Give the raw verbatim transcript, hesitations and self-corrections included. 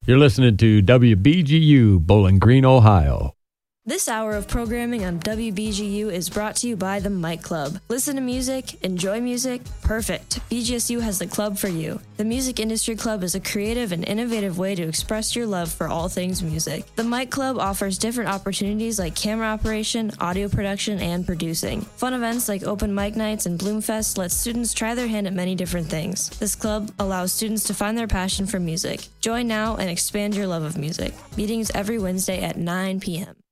You're listening to W B G U, Bowling Green, Ohio. This hour of programming on W B G U is brought to you by the Mike Club. Listen to music, enjoy music, perfect. B G S U has the club for you. The Music Industry Club is a creative and innovative way to express your love for all things music. The Mike Club offers different opportunities like camera operation, audio production, and producing. Fun events like open mic nights and Bloomfest let students try their hand at many different things. This club allows students to find their passion for music. Join now and expand your love of music. Meetings every Wednesday at nine p.m.